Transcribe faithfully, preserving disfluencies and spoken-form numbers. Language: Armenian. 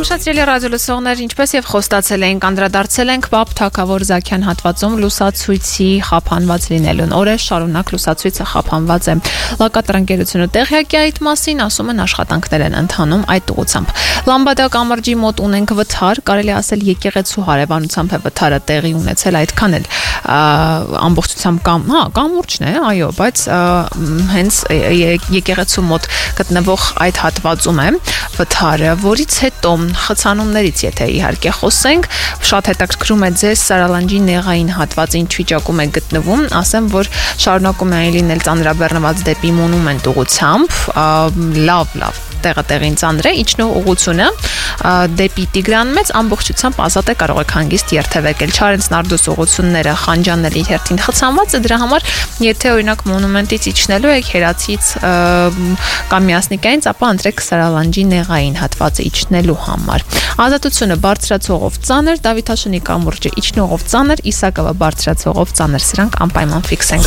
Ուշադրելի ռադիոլսողներ, ինչպես եւ խոստացել էինք, անդրադարձել ենք Պապ Թագավոր Զաքյան հատվածում լուսացույցի խափանված լինելուն։ Օրեր շարունակ լուսացույցը խափանված է։ Լոկատորընկերությունը տեղյակ է այդ մասին, ասում են աշխատանքներ են ընթանում այդ ուղղությամբ։ Լամբադա կամրջի մոտ ունենք վթար, կարելի ասել եկեղեցու հարևանությամբ է վթարը տեղի ունեցել, այդքան էլ ամբողջությամբ կամ, հա, կամուրջն է, այո, բայց հենց եկեղեցու մոտ գտնվող այդ հատվածում է վթարը, որից հետո խցանումներից, եթե իհարկե խոսենք, շատ հետաքրքրում է ձեզ Սարալանջի նեղային հատվածը ինչ վիճակում է գտնվում, ասեմ, որ շարունակում է այն լինել ծանրաբեռնված դեպի մոնումենտ ուղղությամբ, լավ, լավ տեղը տեղին ծանր է, իջնող ուղղությունը դեպի Տիգրան Մեծ ամբողջությամբ ազատ է, կարող եք հանգիստ երթևեկել։ Չարենց Նարդոս ուղղությունները խանջանների իր հերթին խցանված է, դրա համար եթե օրինակ մոնումենտից իջնելու եք Հերացից կամ Միասնիկայից, ապա ընտրեք Սարալանջի նեղային հատվածը իջնելու համար։ Ազատությունը բարձրացողով ծանր, Դավիթաշնի կամուրջը իջնողով ծանր, Իսակովը բարձրացողով ծանր, սրանք անպայման ֆիքս են։